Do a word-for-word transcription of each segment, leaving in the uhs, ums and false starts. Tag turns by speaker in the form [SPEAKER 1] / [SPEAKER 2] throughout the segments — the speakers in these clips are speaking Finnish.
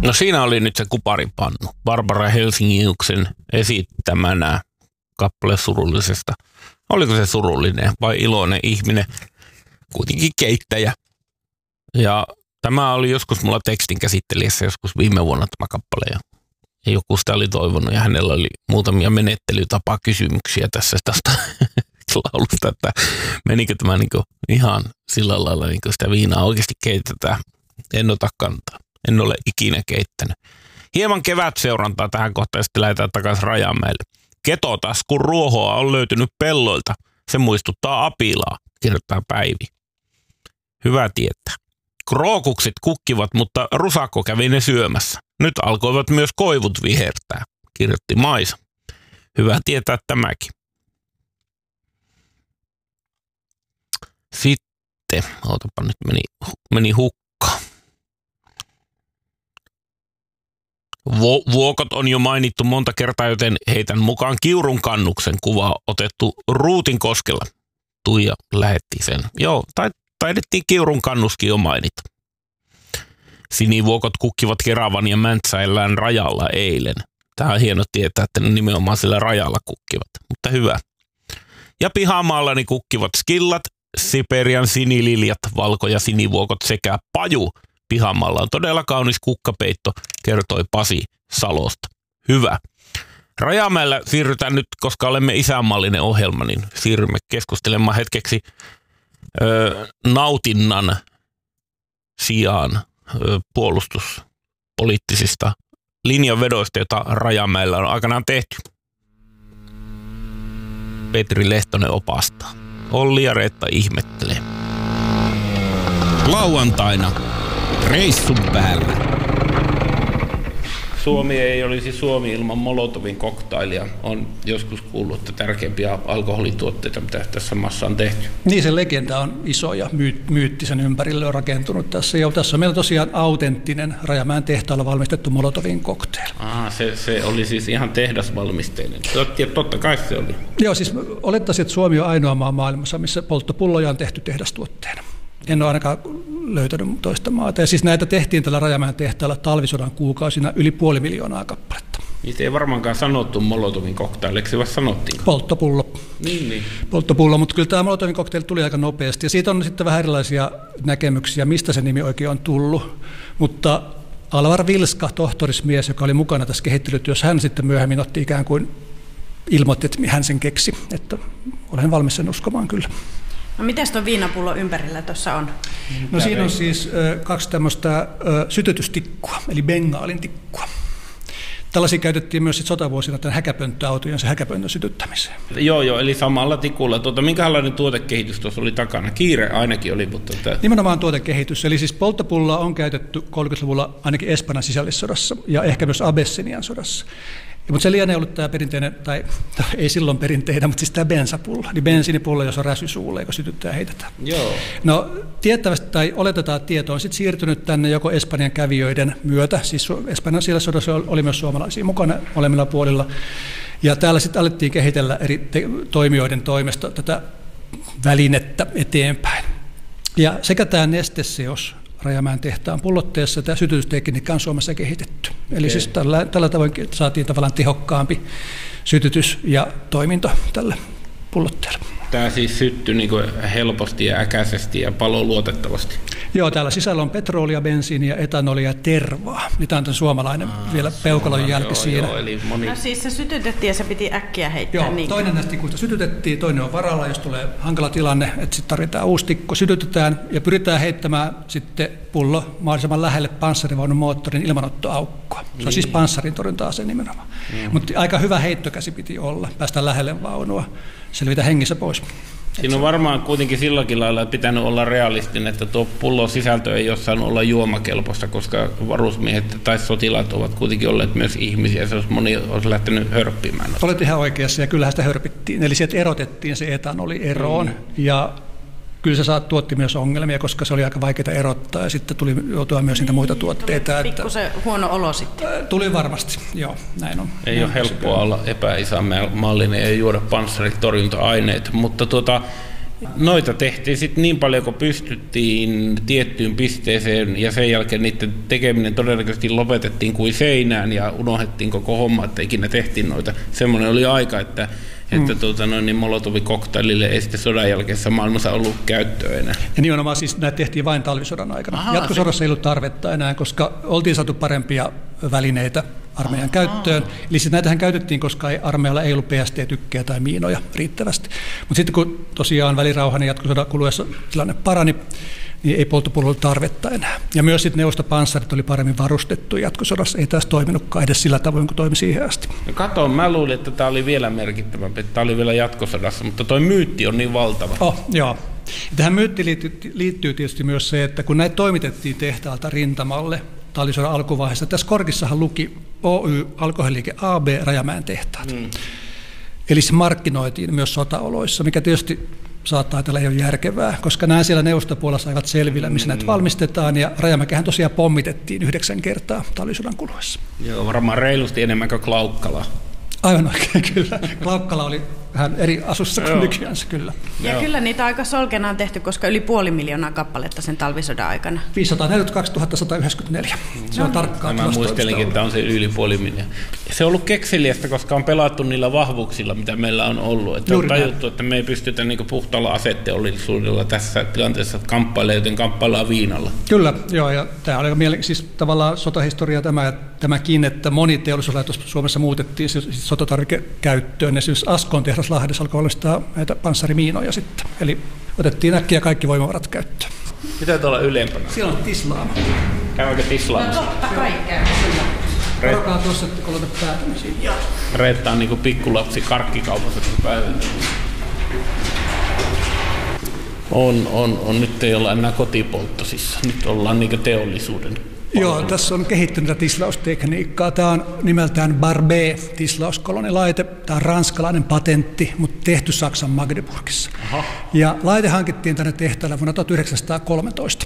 [SPEAKER 1] No siinä oli nyt se kuparipannu. Barbara Helsingiuksen esittämänä kappale surullisesta. Oliko se surullinen vai iloinen ihminen? Kuitenkin keittäjä. Ja tämä oli joskus mulla tekstin käsittelijässä joskus viime vuonna tämä kappale. Ja joku sitä oli toivonut ja hänellä oli muutamia menettelytapakysymyksiä tässä tästä laulusta, että menikö tämä niinku ihan sillä lailla niinku sitä viinaa oikeasti keitetään. En ota kantaa. En ole ikinä keittänyt. Hieman kevätseurantaa tähän kohtaan ja sitten lähdetään takaisin Rajamäelle. Ketotaskun ruohoa on löytynyt pelloilta. Se muistuttaa apilaa, kirjoittaa Päivi. Hyvä tietää. Krookukset kukkivat, mutta rusakko kävi ne syömässä. Nyt alkoivat myös koivut vihertää, kirjoitti Maisa. Hyvä tietää tämäkin. Sitten, ootapa nyt meni, meni hukkaan. Vuokot on jo mainittu monta kertaa, joten heitän mukaan Kiurun kannuksen kuva otettu Ruutinkoskella. Tuija lähetti sen. Joo, taidettiin Kiurun kannuskin jo mainita. Sinivuokot kukkivat Keravan ja Mäntsäilään rajalla eilen. Tämä on hieno tietää, että ne nimenomaan sillä rajalla kukkivat, mutta hyvä. Ja pihamaallani kukkivat skillat, Siperian sinililjat, valko- ja sinivuokot sekä paju. Pihamaalla on todella kaunis kukkapeitto, kertoi Pasi Salosta. Hyvä. Rajamäellä siirrytään nyt, koska olemme isänmaallinen ohjelma, niin siirrymme keskustelemaan hetkeksi ö, nautinnan sijaan ö, puolustuspoliittisista linjanvedoista, joita Rajamäellä on aikanaan tehty. Petri Lehtonen opastaa. Olli ja Reetta ihmettelee. Lauantaina reissun päällä. Suomi ei olisi Suomi ilman Molotovin koktailia. On joskus kuullut, että tärkeimpiä alkoholituotteita, mitä tässä maassa on tehty.
[SPEAKER 2] Niin, se legenda on iso ja myy- myytti sen ympärille on rakentunut tässä. Ja tässä on meillä tosiaan autenttinen Rajamäen tehtaalla valmistettu Molotovin cocktail.
[SPEAKER 1] Aha, se, se oli siis ihan tehdasvalmisteinen. Totta, totta kai se oli.
[SPEAKER 2] Joo, siis olettaisin, että Suomi on ainoa maa maailmassa, missä polttopulloja on tehty tehdastuotteena. En ole ainakaan löytänyt toista maata. Ja siis näitä tehtiin tällä Rajamäen tehtaalla talvisodan kuukausina yli puoli miljoonaa kappaletta.
[SPEAKER 1] Niitä ei varmaankaan sanottu Molotovin cocktailiksi, vai sanottiinko?
[SPEAKER 2] Polttopullo.
[SPEAKER 1] Niin, niin.
[SPEAKER 2] Polttopullo, mutta kyllä tämä Molotovin cocktail tuli aika nopeasti. Ja siitä on sitten vähän erilaisia näkemyksiä, mistä se nimi oikein on tullut. Mutta Alvar Vilska, tohtorismies, joka oli mukana tässä kehittelytyössä, hän sitten myöhemmin otti ikään kuin ilmoitti, että hän sen keksi. Että olen valmis sen uskomaan kyllä.
[SPEAKER 3] No mitäs tuo viinapullo ympärillä tuossa on?
[SPEAKER 2] No siinä on siis ö, kaksi tämmöistä ö, sytytystikkua, eli bengaalin tikkua. Tällaisia käytettiin myös sit sotavuosina tämän häkäpönttöautojen se häkäpöntön sytyttämiseen.
[SPEAKER 1] Joo, joo, eli samalla tikulla. Tuota, minkälainen tuotekehitys tuossa oli takana? Kiire ainakin oli, mutta... Tuota...
[SPEAKER 2] Nimenomaan tuotekehitys. Eli siis polttopulloa on käytetty kolmekymmentäluvulla ainakin Espanjan sisällissodassa ja ehkä myös Abessinian sodassa. Mutta se lienee ollut tämä perinteinen, tai ei silloin perinteinen, mutta siis tämä bensapulla, niin bensiinipullo, jos on räsy suulle, joka sytyttää ja heitetään.
[SPEAKER 1] Joo.
[SPEAKER 2] No tiettävästi, tai oletetaan, että tieto on sitten siirtynyt tänne joko Espanjan kävijöiden myötä, siis Espanjan siellä sodassa oli myös suomalaisia mukana molemmilla puolilla, ja täällä sitten alettiin kehitellä eri te- toimijoiden toimesta tätä välinettä eteenpäin. Ja sekä tämä nesteseos, Rajamäen tehtaan pullotteessa tämä sytytystekniikka on Suomessa kehitetty. Okay. Eli siis tällä, tällä tavoin saatiin tavallaan tehokkaampi sytytys ja toiminto tällä pullotteella.
[SPEAKER 1] Tämä siis syttyi niin kuin helposti ja äkäisesti ja paloi luotettavasti.
[SPEAKER 2] Joo, täällä sisällä on petrolia, bensiiniä, etanolia ja tervaa. Niin tämä on tämän suomalainen Aa, vielä peukalon jälki joo, siinä.
[SPEAKER 3] Joo, eli moni... No siis se sytytettiin ja se piti äkkiä heittää.
[SPEAKER 2] Joo,
[SPEAKER 3] niin
[SPEAKER 2] toinen näistä tikuista sytytettiin, toinen on varalla, jos tulee hankala tilanne, että sitten tarvitaan uusi tikko, sytytetään ja pyritään heittämään sitten pullo mahdollisimman lähelle panssarivaunun moottorin ilmanottoaukkoa. Se on niin. Siis panssarin torjunta-ase nimenomaan. Mm. Mutta aika hyvä heittokäsi piti olla, päästä lähelle vaunua, selvitä hengissä pois.
[SPEAKER 1] Siinä on varmaan kuitenkin silläkin lailla pitänyt olla realistinen, että tuo pullon sisältö ei ole saanut olla juomakelpoista, koska varusmiehet tai sotilaat ovat kuitenkin olleet myös ihmisiä, se olisi moni olisi lähtenyt hörppimään.
[SPEAKER 2] Olet ihan oikeassa ja kyllähän sitä hörpittiin, eli sieltä erotettiin se etanoli eroon mm. ja kyllä se tuotti myös ongelmia, koska se oli aika vaikeaa erottaa ja sitten tuli joutua myös niitä muita tuotteita.
[SPEAKER 3] Tuli pikkusen huono olo sitten.
[SPEAKER 2] Tuli varmasti, joo, näin on.
[SPEAKER 1] Ei
[SPEAKER 2] näin
[SPEAKER 1] ole helppoa olla epäisänmaallinen ja juoda panssaritorjunta-aineet, mutta tuota, Noita tehtiin sitten niin paljon, kun pystyttiin tiettyyn pisteeseen ja sen jälkeen niiden tekeminen todennäköisesti lopetettiin kuin seinään ja unohdettiin koko homma, että ikinä tehtiin noita. Semmoinen oli aika, että että mm. tuota, noin, niin Molotovi-koktailille ei sitten sodan jälkeisessä maailmassa ollut käyttöä enää.
[SPEAKER 2] Ja nimenomaan siis näitä tehtiin vain talvisodan aikana. Aha, Jatkosodassa se ei ollut tarvetta enää, koska oltiin saatu parempia välineitä armeijan Aha. käyttöön. Eli siis näitähän käytettiin, koska ei, armeijalla ei ollut P S T-tykkejä tai miinoja riittävästi. Mutta sitten kun tosiaan välirauhan ja jatkosodan kuluessa tilanne parani, niin ei polttopululla tarvetta enää. Ja myös sitten neuvostopanssarit oli paremmin varustettu jatkosodassa. Ei taas toiminutkaan edes sillä tavoin, kun toimi siihen asti.
[SPEAKER 1] No kato, mä luulin, että tämä oli vielä merkittävämpi, että tämä oli vielä jatkosodassa, mutta toi myytti on niin valtava.
[SPEAKER 2] Oh, joo. Ja tähän myyttiin liittyy, liittyy tietysti myös se, että kun näitä toimitettiin tehtaalta rintamalle talvisodan alkuvaiheessa, tässä korkissahan luki Oy, alkoholiliike A B, Rajamäen tehtaat. Mm. Eli se markkinoitiin myös sotaoloissa, mikä tietysti saattaa tällä ei ole järkevää, koska nämä siellä neuvostopuolella saivat selvillä, missä näitä valmistetaan, ja Rajamäkehän tosiaan pommitettiin yhdeksän kertaa talvisodan kuluessa.
[SPEAKER 1] Joo, varmaan reilusti enemmän kuin Klaukkala.
[SPEAKER 2] Aivan oikein, kyllä. Klaukkala oli vähän eri asussa kuin nykyäänsä, kyllä.
[SPEAKER 3] Ja Joo. kyllä niitä aika solkena on tehty, koska yli puoli miljoonaa kappaletta sen talvisodan aikana.
[SPEAKER 2] viisisataaneljäkymmentäkaksi sata yhdeksänkymmentäneljä. Se no. on tarkkaan.
[SPEAKER 1] Mä muistelinkin, että on se yli puoli miljoonaa. Se on ollut kekseliästä, koska on pelattu niillä vahvuuksilla, mitä meillä on ollut. Että on tajuttu, että me ei pystytä niin puhtaalla aseteollisuudella tässä tilanteessa kamppailemaan, joten kamppaillaan viinalla.
[SPEAKER 2] Kyllä, joo, ja tämä oli mielen... siis tavallaan sotahistoria tämä, tämäkin, että moni teollisuuslaitos Suomessa muutettiin sotatarvikekäyttöön. Esimerkiksi Askon tehdas Lahdessa alkoi valmistaa näitä panssarimiinoja sitten. Eli otettiin äkkiä kaikki voimavarat käyttöön.
[SPEAKER 1] Mitä tuolla ylempänä?
[SPEAKER 2] Siellä on tislaama.
[SPEAKER 1] Käydäänkö tislaamassa?
[SPEAKER 3] No totta kai käy.
[SPEAKER 2] Varokaa tuossa, että kolme päätämme siinä.
[SPEAKER 1] Reetta on niin kuin pikkulapsi karkkikaupassa päivänä. On, on, on. Nyt ei olla enää kotipolttosissa. Nyt ollaan niin kuin teollisuuden.
[SPEAKER 2] Joo, tässä on kehittynyt tislaustekniikkaa. Tämä on nimeltään Barbet-tislauskolonilaite. Tämä on ranskalainen patentti, mutta tehty Saksan Magdeburgissa. Aha. Ja laite hankittiin tänne tehtaalle vuonna tuhatyhdeksänsataakolmetoista.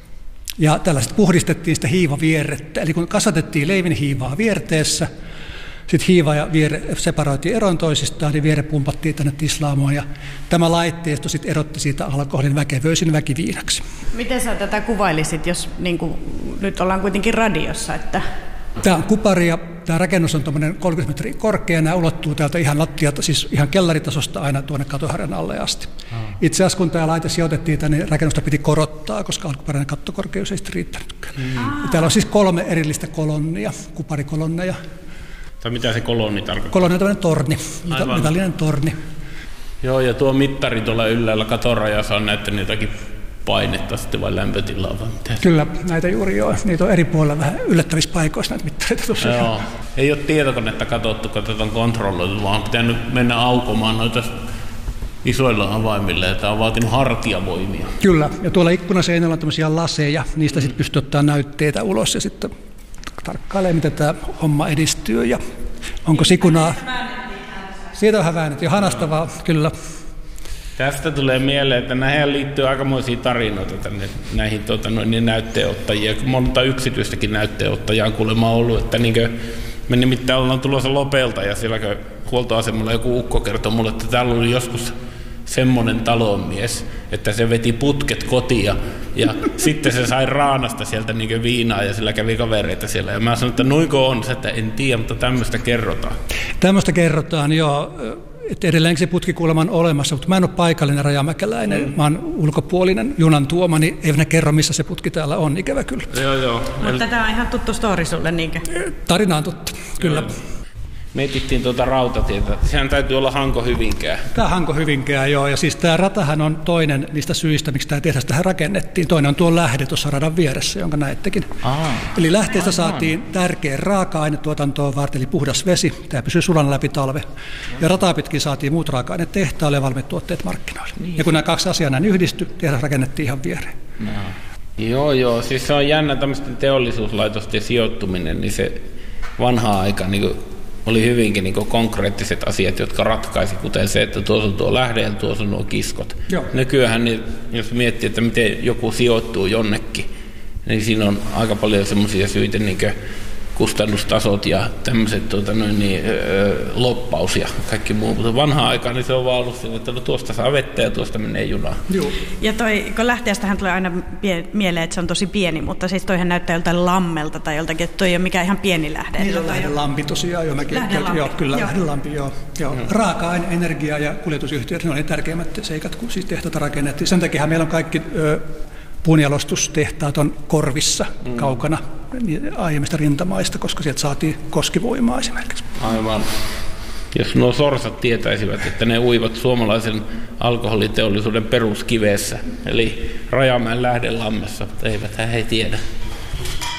[SPEAKER 2] Ja tällä sitten puhdistettiin sitä hiivavierrettä. Eli kun kasvatettiin leivinhiivaa vierteessä, sitten hiiva ja vierre separoitiin eroon toisistaan, niin vierre pumpattiin tänne tislaamoon. Ja tämä laitteisto sitten erotti siitä alkoholin väkevöisin väkiviinaksi.
[SPEAKER 3] Miten sä tätä kuvailisit, jos niin kuin, nyt ollaan kuitenkin radiossa? Että...
[SPEAKER 2] Tämä on kupari ja tämä rakennus on tuommoinen kolmekymmentä metriä korkea. Nämä ulottuu täältä ihan lattialta, siis ihan kellaritasosta aina tuonne katoharjan alle asti. Ah. Itse asiassa kun tämä laite sijoitettiin tänne, niin rakennusta piti korottaa, koska alkuperäinen kattokorkeus ei sitten riittänytkään. Mm. Täällä on siis kolme erillistä kolonnia, kuparikolonneja.
[SPEAKER 1] Tai mitä se kolonni tarkoittaa?
[SPEAKER 2] Kolonni on tämmöinen torni, Aivan. metallinen torni.
[SPEAKER 1] Joo, ja tuo mittari tuolla ylhäällä katorajassa on näyttänyt jotakin painetta sitten vai lämpötilaa vai mitä?
[SPEAKER 2] Kyllä, näitä juuri joo. Niitä on eri puolilla vähän yllättävissä paikoissa näitä mittareita tosiaan.
[SPEAKER 1] Joo, ei ole tietokonetta katsottu, kun tätä on kontrolloitu, vaan on pitänyt mennä aukomaan noita isoilla avaimilla, ja tämä on vaatinut hartiavoimia.
[SPEAKER 2] Kyllä, ja tuolla ikkunaseinällä on tämmöisiä laseja, niistä mm. sitten pystyy ottaa näytteitä ulos ja sitten tarkkailee, miten tämä homma edistyy ja onko sikunaa. Siitä on vähän väännetty ja hanastavaa, kyllä.
[SPEAKER 1] Tästä tulee mieleen, että näihin liittyy aikamoisia tarinoita tänne, näihin tuota, noin, näytteenottajia. Monta yksityistäkin näytteenottajaa on kuulemma ollut, että niin kuin, me nimittäin ollaan tulossa Lopelta ja siellä huoltoasemalla joku ukko kertoi mulle, että täällä oli joskus semmoinen talonmies, että se veti putket kotiin ja, ja sitten se sai raanasta sieltä niin viinaa ja sillä kävi kavereita siellä. Ja mä sanoin, että noinko on se, että en tiedä, mutta tämmöistä kerrotaan. Tämmöistä
[SPEAKER 2] kerrotaan, joo. Että edelleenkin se putkikuulema on olemassa, mutta mä en ole paikallinen rajamäkeläinen, mm. mä oon ulkopuolinen junan tuoma, niin ei ne kerro, missä se putki täällä on, ikävä kyllä.
[SPEAKER 1] Joo, joo.
[SPEAKER 3] Mutta tämä on ihan tuttu story sulle, niinkö?
[SPEAKER 2] Tarina on tuttu, kyllä. Joo.
[SPEAKER 1] Me etittiin tuota rautatietä. Sehän täytyy olla Hanko-Hyvinkää.
[SPEAKER 2] Tämä Hanko-Hyvinkää, joo. Ja siis tämä ratahan on toinen niistä syistä, miksi tämä tehdas tähän rakennettiin. Toinen on tuo lähde tuossa radan vieressä, jonka näettekin. Aa, eli lähteestä aivan. Saatiin tärkeä raaka-ainetuotantoon varten, eli puhdas vesi. Tämä pysyy sulana läpi talve. Ja rataa pitkin saatiin muut raaka-aineet tehtaalle ja valmiit tuotteet markkinoille. Niin. Ja kun nämä kaksi asiaa näin yhdistyi, tehdas rakennettiin ihan viereen.
[SPEAKER 1] No. Joo, joo. Siis se on jännä tämmöisten teollisuuslaitosten sijoittuminen, niin se vanha aika niin kuin oli hyvinkin niin konkreettiset asiat, jotka ratkaisi, kuten se, että tuossa on tuo lähde ja tuossa on nuo kiskot. Joo. Nykyään, niin, jos miettii, että miten joku sijoittuu jonnekin, niin siinä on aika paljon semmoisia syitä, niin kuin kustannustasot ja tämmöiset tuota, noin, niin, öö, loppaus ja kaikki muu. Mutta vanhaan aikaan niin se on vaan ollut sillä, että no, tuosta saa vettä ja tuosta menee junaan.
[SPEAKER 3] Joo. Ja toi, kun lähteestähän tulee aina pie- mieleen, että se on tosi pieni, mutta siis toihan näyttää joltain lammelta tai joltakin, että toi ei ole mikään ihan pieni lähde.
[SPEAKER 2] Niin on lähdelampi tosiaan, jo mäkin, joo, kyllä joo. lähdelampi, joo. joo. Mm. Raaka-aine, energia ja kuljetusyhtiöt, ne on ne tärkeimmät seikat, kun siis tehtaita rakennettiin. Sen takia meillä on kaikki ö, puunjalostustehtaat on korvissa mm. kaukana aiemmista rintamaista, koska sieltä saatiin koskivoimaa esimerkiksi.
[SPEAKER 1] Aivan. Jos nuo sorsat tietäisivät, että ne uivat suomalaisen alkoholiteollisuuden peruskiveessä, eli Rajamäen lähdelammessa, mutta eivät he tiedä.